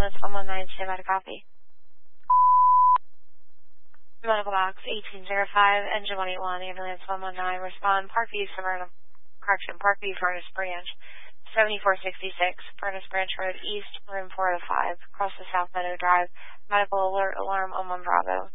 ambulance 119, stand by to copy. Medical box 1805, engine 181, ambulance 119, respond, Parkview, Parkview, Furnace Branch, 7466, Furnace Branch Road East, room 405, across the South Meadow Drive, medical alert, alarm on 1 Bravo.